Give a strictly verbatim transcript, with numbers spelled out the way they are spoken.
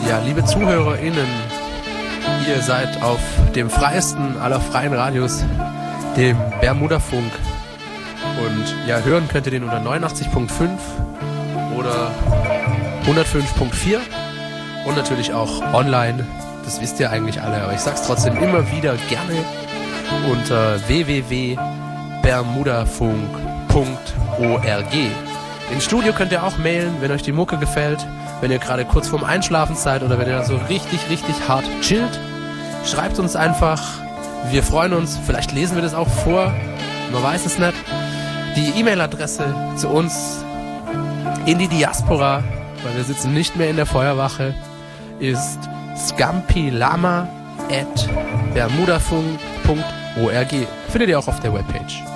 Ja, liebe ZuhörerInnen, ihr seid auf dem freiesten aller freien Radios, dem Bermudafunk. Und ja, hören könnt ihr den unter neunundachtzig Komma fünf oder hundertfünf Komma vier und natürlich auch online. Das wisst ihr eigentlich alle, aber ich sag's trotzdem immer wieder gerne unter w w w punkt bermudafunk punkt org. Ins Studio könnt ihr auch mailen, wenn euch die Mucke gefällt, wenn ihr gerade kurz vorm Einschlafen seid oder wenn ihr so richtig, richtig hart chillt. Schreibt uns einfach, wir freuen uns, vielleicht lesen wir das auch vor, man weiß es nicht. Die E-Mail-Adresse zu uns in die Diaspora, weil wir sitzen nicht mehr in der Feuerwache, ist scampilama at bermudafunk punkt org. Findet ihr auch auf der Webpage.